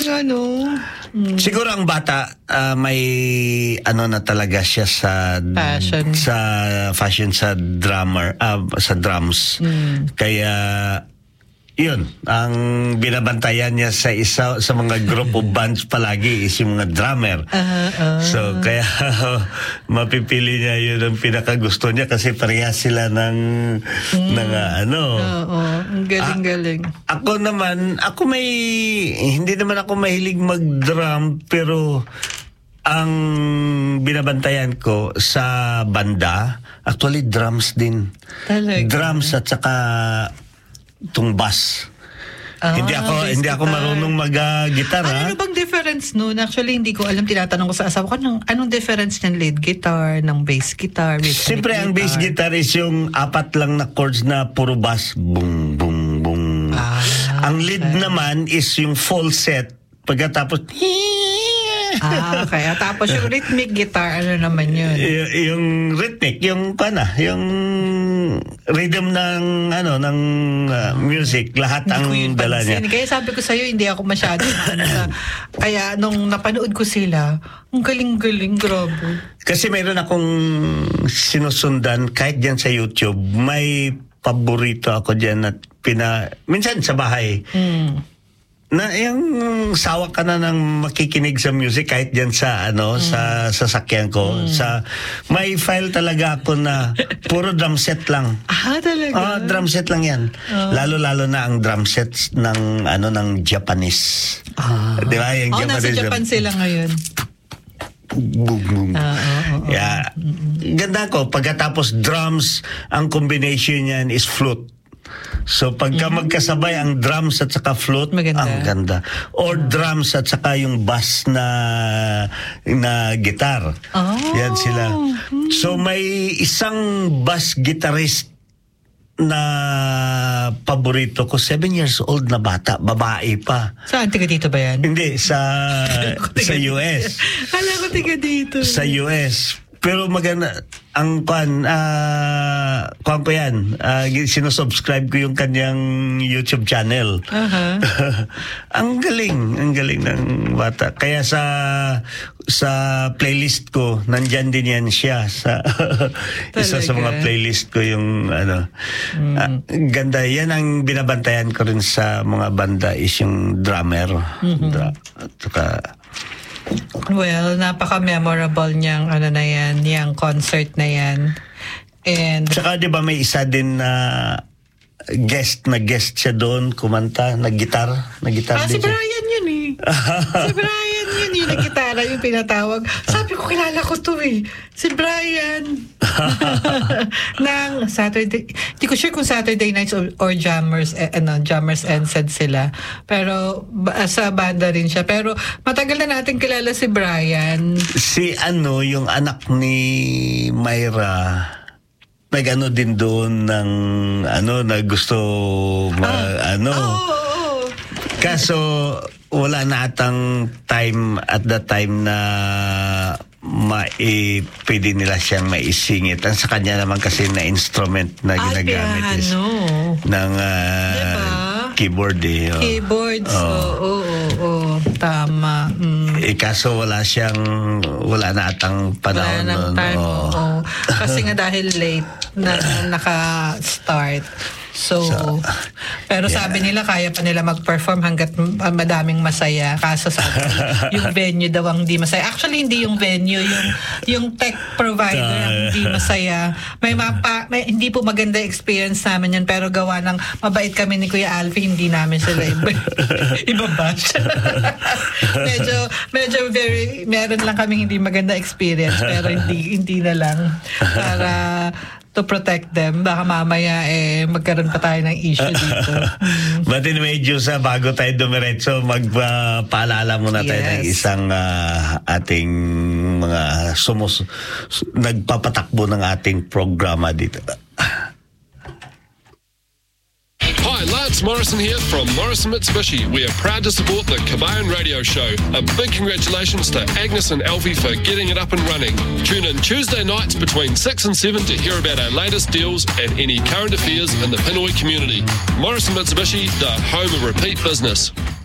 ano. Siguro ang bata may ano na talaga siya sa fashion sa sa drums. Kaya yun, ang binabantayan niya sa mga group of bands palagi is yung mga drummer. So, kaya mapipili niya yun ang pinakagusto niya kasi parehas sila ng ano. Ang galing-galing. Ako naman, hindi naman ako mahilig mag-drum, pero ang binabantayan ko sa banda, actually drums din. Talaga? Drums at saka tumbas. Hindi ako marunong mag-gitar. Ano bang difference noon? Actually, hindi ko alam. Tinatanong ko sa asawa ko, anong difference ng lead guitar, ng bass guitar? Siyempre, ang bass guitar is yung 4 lang na chords na puro bass. Boom, boom, boom. Ang lead naman is yung full set. Pagkatapos, okay. Tapos yung rhythmic guitar, ano naman yun? Yung rhythmic, yung rhythm ng music, lahat ang dala niya. Kaya sabi ko sa'yo, hindi ako masyado kaya nung napanood ko sila, ang galing-galing, grabe. Kasi mayroon akong sinusundan, kahit dyan sa YouTube, may paborito ako dyan at minsan sa bahay. Na yung sawa ka na ng makikinig sa music kahit diyan sa sa sasakyan ko. May file talaga ako na puro drum set lang. Talaga? Drum set lang 'yan. Lalo na ang drum sets ng ng Japanese. Di ba? Yung Japanese. Nasa Japan sila ngayon. Boom, boom. Yeah. Ganda ko. Pagkatapos drums, ang combination niyan is flute. So pagka magkasabay ang drums at saka flute, ang ganda. Or drums at saka yung bass na guitar. Yan sila. So may isang bass guitarist na paborito ko, 7 years old na bata, babae pa. Saan? Tiga dito ba yan? Hindi, sa US. Alam ko tiga dito. Sa US. Pero maganda, ang kwan ko yan, sinusubscribe ko yung kanyang YouTube channel. Ang galing ng bata. Kaya sa playlist ko, nandyan din yan siya. Isa sa mga playlist ko yung ganda. Yan ang binabantayan ko rin sa mga banda is yung drummer. At saka well, napaka-memorable niyang niyang concert na yan. And saka 'di ba may isa din na guest siya doon, kumanta, nag-gitar din si Brian yun eh. Si Brian yun yung nag-gitara, yung pinatawag. Sabi ko, kilala ko to eh. Si Brian. Nang Saturday, di ko sure kung Saturday nights or Jammers NZ sila. Pero sa banda rin siya. Pero matagal na natin kilala si Brian. Si yung anak ni Myra, nag din doon ng na gusto kaso wala na atang time at that time na pwede nila siyang maisingit. Ang sa kanya naman kasi na instrument na ginagamit is ng keyboard Keyboards, tama. Kaso wala na atang panahon. Wala ng time, kasi nga dahil late na naka-start. So, pero sabi nila kaya pa nila mag-perform hanggat madaming masaya. Kaso sabi yung venue daw ang hindi masaya. Actually, hindi yung venue, yung tech provider ang hindi masaya. May hindi po maganda experience namin yan, pero gawa ng mabait kami ni Kuya Alfie, hindi namin sila ibabash. medyo meron lang kaming hindi maganda experience, pero hindi na lang para to protect them. Baka mamaya magkaroon pa tayo ng issue dito. But anyway, Jusa, bago tayo dumiretso, magpaalala muna tayo ng isang ating mga nagpapatakbo ng ating programa dito. Hi, Lance Morrison here from Morrison Mitsubishi. We are proud to support the Kabayan Radio Show. A big congratulations to Agnes and Alfie for getting it up and running. Tune in Tuesday nights between 6 and 7 to hear about our latest deals and any current affairs in the Pinoy community. Morrison Mitsubishi, the home of repeat business.